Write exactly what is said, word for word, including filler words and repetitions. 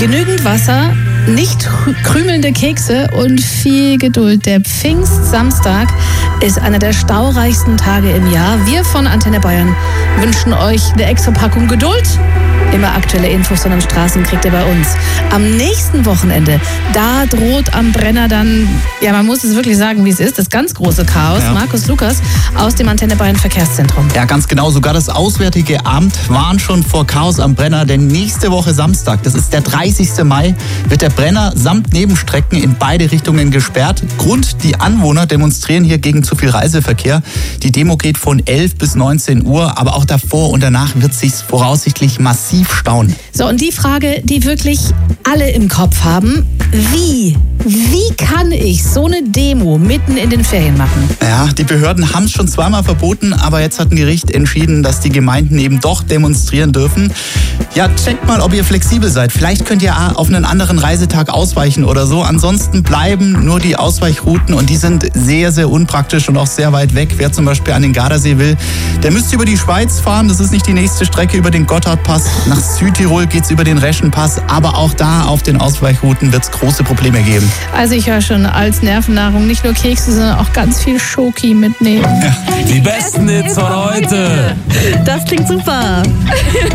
Genügend Wasser, nicht krümelnde Kekse und viel Geduld. Der Pfingstsamstag ist einer der staureichsten Tage im Jahr. Wir von Antenne Bayern wünschen euch eine extra Packung Geduld. Immer aktuelle Infos von den Straßen kriegt ihr bei uns. Am nächsten Wochenende, da droht am Brenner dann, ja, man muss es wirklich sagen, wie es ist, das ganz große Chaos. Ja. Markus Lukas aus dem Antenne Bayern Verkehrszentrum. Ja, ganz genau. Sogar das Auswärtige Amt warnt schon vor Chaos am Brenner. Denn nächste Woche Samstag, das ist der dreißigste Mai, wird der Brenner samt Nebenstrecken in beide Richtungen gesperrt. Grund, die Anwohner demonstrieren hier gegen zu viel Reiseverkehr. Die Demo geht von elf bis neunzehn Uhr, aber auch davor und danach wird sich voraussichtlich massiv stauen. So, und die Frage, die wirklich alle im Kopf haben, wie, wie kann ich so eine Demo mitten in den Ferien machen? Ja, die Behörden haben es schon zweimal verboten, aber jetzt hat ein Gericht entschieden, dass die Gemeinden eben doch demonstrieren dürfen. Ja, checkt mal, ob ihr flexibel seid. Vielleicht könnt ihr auf einen anderen Reisetag ausweichen oder so. Ansonsten bleiben nur die Ausweichrouten und die sind sehr, sehr unpraktisch und auch sehr weit weg. Wer zum Beispiel an den Gardasee will, der müsste über die Schweiz fahren. Das ist nicht die nächste Strecke über den Gotthardpass. Nach Südtirol geht's über den Reschenpass. Aber auch da auf den Ausweichrouten wird es große Probleme geben. Also ich höre schon, als Nervennahrung nicht nur Kekse, sondern auch ganz viel Schoki mitnehmen. Die besten Hits von heute. Das klingt super.